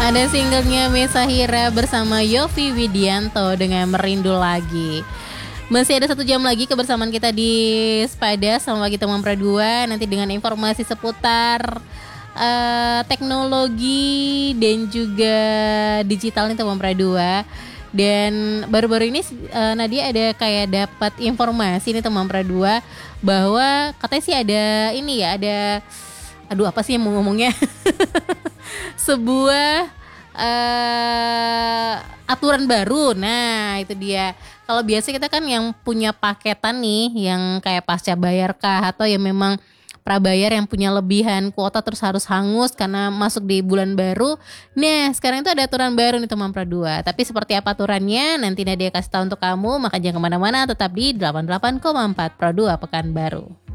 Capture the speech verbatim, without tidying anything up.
Ada singlenya Mesahira bersama Yovie Widianto dengan Merindu Lagi. Masih ada satu jam lagi kebersamaan kita di Sepada sama kita Teman Pradua. Nanti dengan informasi seputar uh, teknologi dan juga digital nih Teman Pradua. Dan baru-baru ini uh, Nadia ada kayak dapat informasi nih Teman Pradua bahwa katanya sih ada ini ya, ada aduh apa sih yang mau ngomongnya sebuah uh, aturan baru. Nah itu dia. Kalau biasa kita kan yang punya paketan nih yang kayak pasca bayar kah atau yang memang prabayar yang punya lebihan kuota terus harus hangus karena masuk di bulan baru. Nah sekarang itu ada aturan baru nih Teman Pradua. Tapi seperti apa aturannya nanti Nadia kasih tahu untuk kamu. Maka jangan kemana-mana, tetap di delapan puluh delapan koma empat Pradua Pekanbaru.